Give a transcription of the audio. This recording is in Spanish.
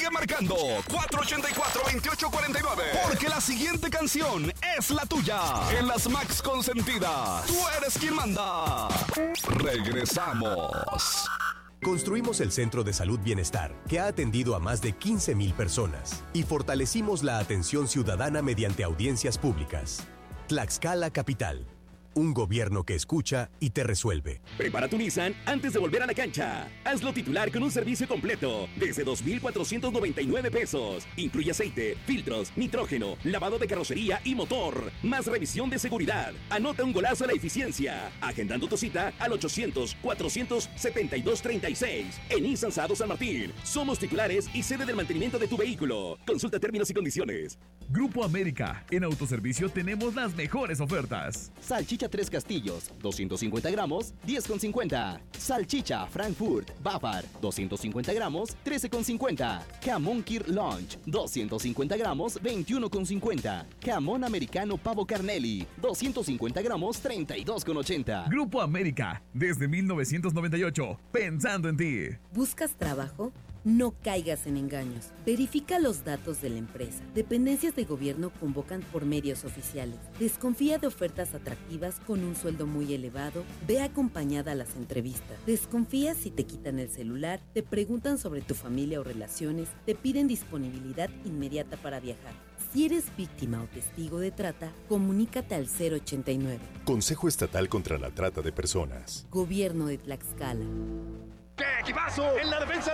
Sigue marcando 484-2849, porque la siguiente canción es la tuya. En las Max Consentidas, tú eres quien manda. Regresamos. Construimos el Centro de Salud Bienestar, que ha atendido a más de 15,000 personas, y fortalecimos la atención ciudadana mediante audiencias públicas. Tlaxcala Capital. Un gobierno que escucha y te resuelve. Prepara tu Nissan antes de volver a la cancha. Hazlo titular con un servicio completo desde 2,499 pesos. Incluye aceite, filtros, nitrógeno, lavado de carrocería y motor. Más revisión de seguridad. Anota un golazo a la eficiencia. Agendando tu cita al 800-472-36. En Nissan Sado San Martín. Somos titulares y sede del mantenimiento de tu vehículo. Consulta términos y condiciones. Grupo América. En autoservicio tenemos las mejores ofertas. Salchicha Tres Castillos, 250 gramos, 10,50. Salchicha Frankfurt Bafar, 250 gramos, 13,50. Jamón Kir Lunch, 250 gramos, 21,50. Jamón americano Pavo Carnelli, 250 gramos, 32,80. Grupo América, desde 1998, pensando en ti. ¿Buscas trabajo? No caigas en engaños. Verifica los datos de la empresa. Dependencias de gobierno convocan por medios oficiales. Desconfía de ofertas atractivas con un sueldo muy elevado. Ve acompañada a las entrevistas. Desconfía si te quitan el celular, te preguntan sobre tu familia o relaciones, te piden disponibilidad inmediata para viajar. Si eres víctima o testigo de trata, comunícate al 089. Consejo Estatal contra la Trata de Personas. Gobierno de Tlaxcala. ¡Qué equipazo! En la defensa